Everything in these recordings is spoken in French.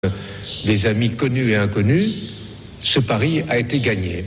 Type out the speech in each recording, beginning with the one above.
des amis connus et inconnus, ce pari a été gagné.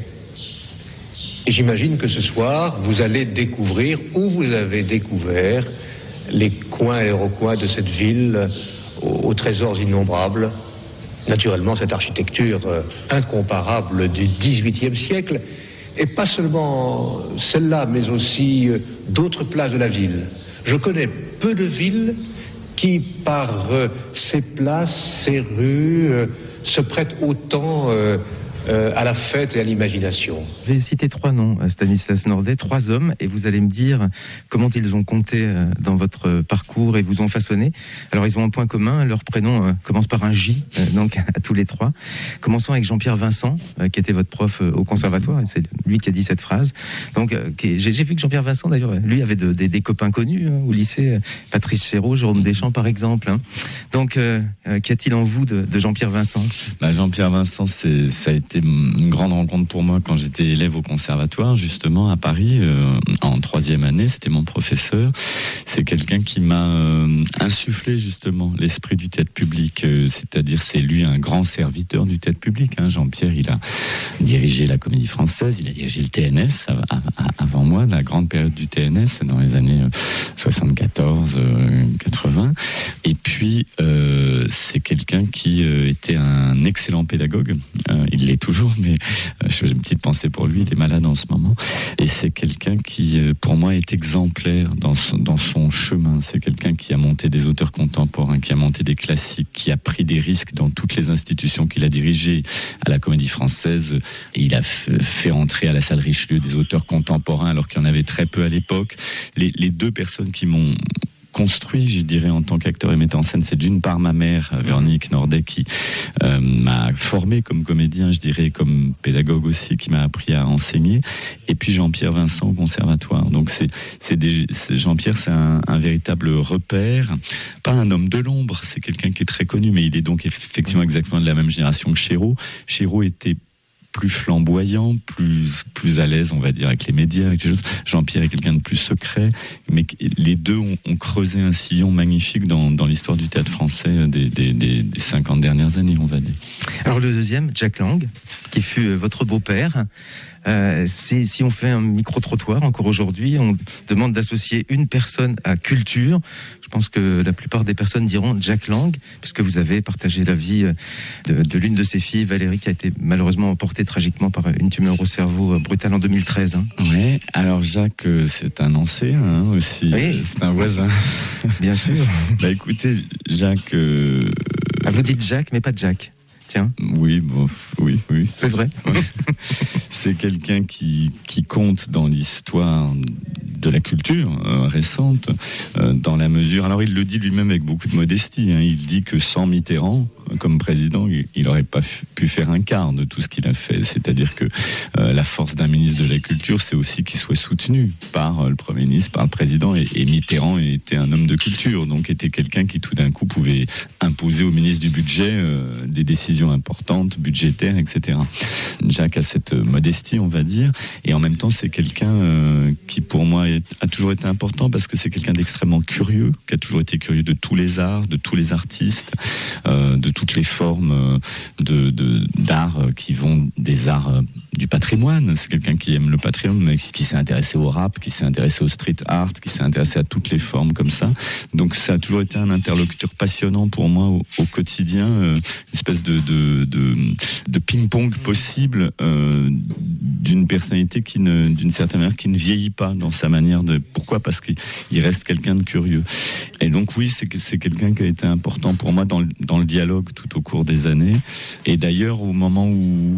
Et j'imagine que ce soir, vous allez découvrir, ou vous avez découvert, les coins et recoins de cette ville aux trésors innombrables. Naturellement, cette architecture incomparable du XVIIIe siècle, et pas seulement celle-là, mais aussi d'autres places de la ville. Je connais peu de villes qui, par ses places, ses rues, se prêtent autant à la fête et à l'imagination. Je vais citer 3 noms, Stanislas Nordet, 3 hommes, et vous allez me dire comment ils ont compté dans votre parcours et vous ont façonné. Alors, ils ont un point commun, leur prénom commence par un J, donc à tous les 3. Commençons avec Jean-Pierre Vincent, qui était votre prof au conservatoire, et c'est lui qui a dit cette phrase. Donc, j'ai vu que Jean-Pierre Vincent, d'ailleurs, lui avait des copains connus au lycée, Patrice Chéreau, Jérôme Deschamps, par exemple. Donc, qu'y a-t-il en vous de Jean-Pierre Vincent ? Jean-Pierre Vincent, ça a été une grande rencontre pour moi quand j'étais élève au conservatoire, justement à Paris, en 3e année. C'était mon professeur. C'est quelqu'un qui m'a insufflé justement l'esprit du théâtre public, c'est-à-dire c'est lui un grand serviteur du théâtre public. Jean-Pierre, il a dirigé la Comédie Française, il a dirigé le TNS avant moi, la grande période du TNS dans les années 74, 80. Et puis c'est quelqu'un qui était un excellent pédagogue. Il l'est toujours, mais j'ai une petite pensée pour lui, il est malade en ce moment. Et c'est quelqu'un qui, pour moi, est exemplaire dans son chemin. C'est quelqu'un qui a monté des auteurs contemporains, qui a monté des classiques, qui a pris des risques dans toutes les institutions qu'il a dirigées. À la Comédie Française, il a fait entrer à la salle Richelieu des auteurs contemporains, alors qu'il y en avait très peu à l'époque. Les 2 personnes qui m'ont construit, je dirais, en tant qu'acteur et metteur en scène, c'est d'une part ma mère, Véronique Nordet, qui m'a formé comme comédien, je dirais, comme pédagogue aussi, qui m'a appris à enseigner, et puis Jean-Pierre Vincent au conservatoire. Donc Jean-Pierre, c'est un véritable repère, pas un homme de l'ombre, c'est quelqu'un qui est très connu, mais il est donc effectivement exactement de la même génération que Chéreau. Chéreau était plus flamboyant, plus à l'aise, on va dire, avec les médias, avec les choses. Jean-Pierre est quelqu'un de plus secret, mais les 2 ont creusé un sillon magnifique dans l'histoire du théâtre français des 50 dernières années, on va dire. Alors le deuxième, Jack Lang, qui fut votre beau-père. Si on fait un micro-trottoir encore aujourd'hui, on demande d'associer une personne à culture. Je pense que la plupart des personnes diront Jack Lang, puisque vous avez partagé la vie de l'une de ses filles, Valérie, qui a été malheureusement emportée tragiquement par une tumeur au cerveau brutale en 2013. Oui, alors Jacques, c'est un ancien aussi, oui. C'est un voisin. Bien sûr. Écoutez, Jacques... vous dites Jacques, mais pas Jack. Tiens. Oui, oui. C'est vrai. C'est quelqu'un qui compte dans l'histoire de la culture récente, dans la mesure... Alors, il le dit lui-même avec beaucoup de modestie. Il dit que sans Mitterrand, comme président, il n'aurait pas pu faire un quart de tout ce qu'il a fait. C'est-à-dire que la force d'un ministre de la Culture, c'est aussi qu'il soit soutenu par le Premier ministre, par le président. Et Mitterrand était un homme de culture, donc était quelqu'un qui tout d'un coup pouvait imposer au ministre du Budget des décisions importantes, budgétaires, etc. Jacques a cette modestie, on va dire, et en même temps, c'est quelqu'un qui, pour moi, a toujours été important parce que c'est quelqu'un d'extrêmement curieux, qui a toujours été curieux de tous les arts, de tous les artistes, de toutes les formes d'art qui vont des arts du patrimoine. C'est quelqu'un qui aime le patrimoine, mais qui s'est intéressé au rap, qui s'est intéressé au street art, qui s'est intéressé à toutes les formes comme ça. Donc ça a toujours été un interlocuteur passionnant pour moi au quotidien, une espèce de ping-pong possible d'une personnalité d'une certaine manière qui ne vieillit pas dans sa manière de... Pourquoi ? Parce qu'il reste quelqu'un de curieux. Et donc oui, c'est quelqu'un qui a été important pour moi dans le dialogue tout au cours des années. Et d'ailleurs, au moment où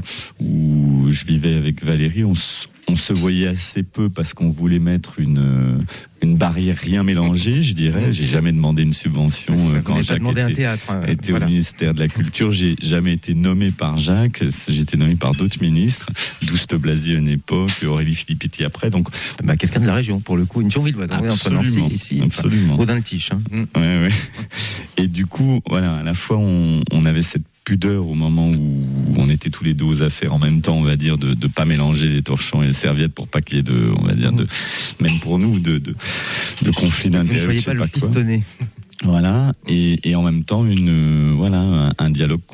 je vivais avec Valérie, on se voyait assez peu parce qu'on voulait mettre une barrière rien mélangée, je dirais. J'ai jamais demandé une subvention quand Jacques était au ministère de la Culture. J'ai jamais été nommé par Jacques. J'ai été nommé par d'autres ministres. Douste Blazy à une époque, Aurélie Filippetti après. Donc, quelqu'un de la région, pour le coup, une Thionvilloise, entre Nancy ici, Audin-le-Tiche. Ouais. Et du coup, voilà, à la fois on avait cette pudeur au moment où on était tous les 2 aux affaires en même temps, on va dire, de pas mélanger les torchons et les serviettes pour pas qu'il y ait même pour nous, de conflits d'intérêts. Vous ne soyez pas le pistonné. Voilà, et en même temps un dialogue